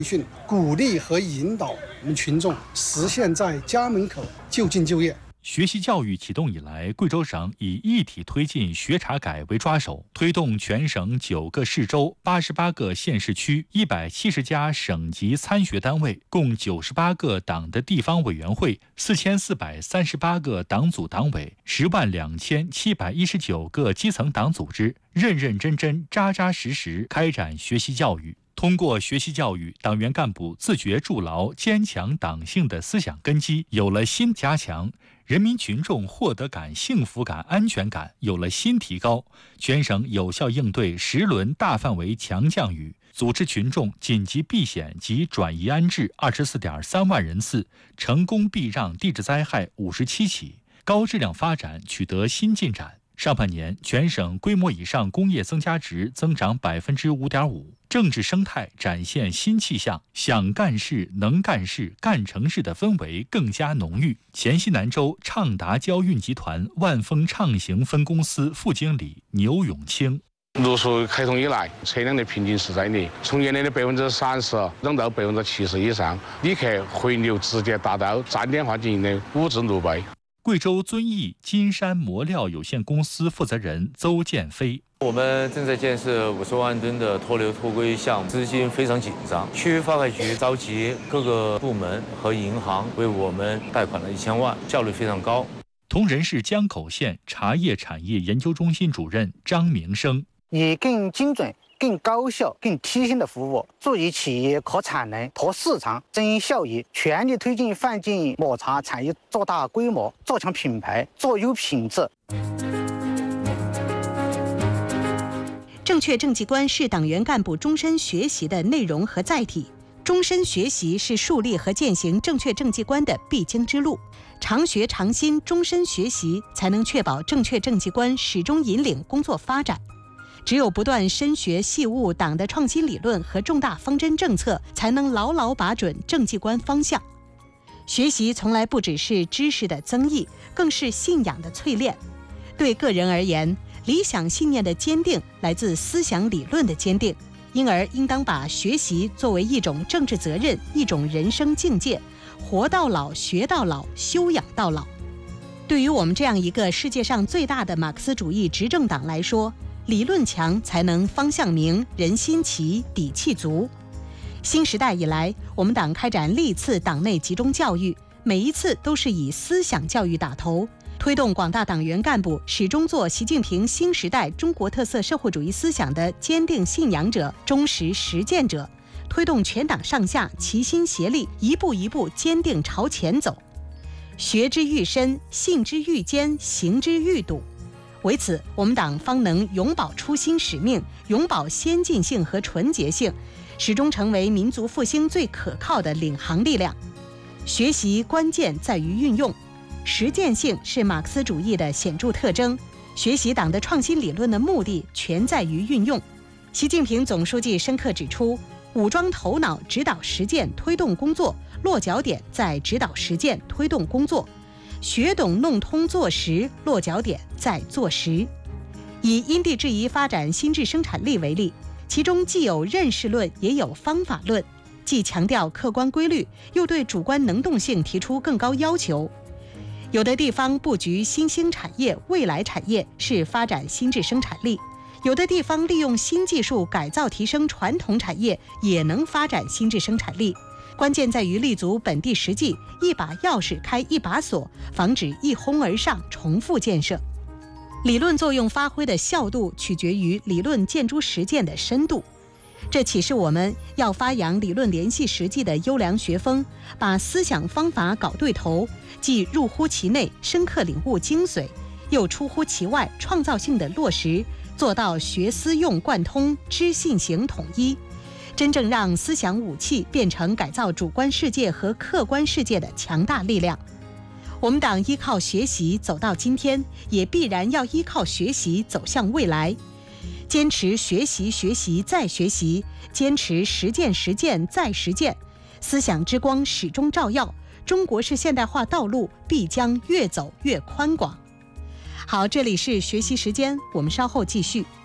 训、鼓励和引导我们群众实现在家门口就近就业。 学习教育启动以来，贵州省以一体推进学查改为抓手，推动全省9个市州、88个县市区、170家省级参学单位，共98个党的地方委员会、4438个党组党委、102719个基层党组织，认认真真、扎扎实实开展学习教育。通过学习教育，党员干部自觉筑牢坚强党性的思想根基，有了新加强；人民群众获得感、幸福感、安全感有了新提高。全省有效应对10轮大范围强降雨，组织群众紧急避险及转移安置24.3万人次，成功避让地质灾害57起，高质量发展取得新进展。上半年，全省规模以上工业增加值增长5.5%，政治生态展现新气象，想干事、能干事、干成事的氛围更加浓郁。黔西南州畅达交运集团万丰畅行分公司副经理牛永清： 陆续开通以来，车辆的平均市占率从原来的30%涨到70%以上，旅客回流直接达到站点化经营的5至6倍。 贵州遵义金山磨料有限公司负责人邹建飞： 我们正在建设50万吨的脱硫脱硅项目，资金非常紧张。区发改局召集各个部门和银行为我们贷款了1000万，效率非常高。 铜仁市江口县茶叶产业研究中心主任张明生： 以更精准、更高效、更贴心的服务，助力企业可产能、拓市场、增效益，全力推进范进抹茶产业做大规模、做强品牌、做优品质。 正确政绩观是党员干部终身学习的内容和载体，终身学习是树立和践行正确政绩观的必经之路。常学常新，终身学习才能确保正确政绩观始终引领工作发展。只有不断深学细悟党的创新理论和重大方针政策，才能牢牢把准政绩观方向。学习从来不只是知识的增益，更是信仰的淬炼。对个人而言，理想信念的坚定来自思想理论的坚定，因而应当把学习作为一种政治责任，一种人生境界，活到老，学到老，修养到老。对于我们这样一个世界上最大的马克思主义执政党来说，理论强才能方向明，人心齐，底气足。新时代以来，我们党开展历次党内集中教育，每一次都是以思想教育打头，推动广大党员干部始终做习近平新时代中国特色社会主义思想的坚定信仰者、忠实实践者，推动全党上下齐心协力，一步一步坚定朝前走。学之愈深，信之愈坚，行之愈笃。为此，我们党方能永葆初心使命，永葆先进性和纯洁性，始终成为民族复兴最可靠的领航力量。学习关键在于运用，实践性是马克思主义的显著特征。学习党的创新理论的目的全在于运用。习近平总书记深刻指出，武装头脑，指导实践，推动工作，落脚点在指导实践，推动工作。学懂弄通做实，落脚点在做实。以因地制宜发展新质生产力为例，其中既有认识论，也有方法论，既强调客观规律，又对主观能动性提出更高要求。有的地方布局新兴产业、未来产业是发展新质生产力，有的地方利用新技术改造提升传统产业，也能发展新质生产力。关键在于立足本地实际，一把钥匙开一把锁，防止一哄而上重复建设。理论作用发挥的效度取决于理论建诸实践的深度，这启示我们要发扬理论联系实际的优良学风，把思想方法搞对头，既入乎其内，深刻领悟精髓，又出乎其外，创造性的落实，做到学思用贯通，知信行统一，真正让思想武器变成改造主观世界和客观世界的强大力量。我们党依靠学习走到今天，也必然要依靠学习走向未来。坚持学习学习再学习，坚持实践实践再实践，思想之光始终照耀，中国式现代化道路必将越走越宽广。好，这里是学习时间，我们稍后继续。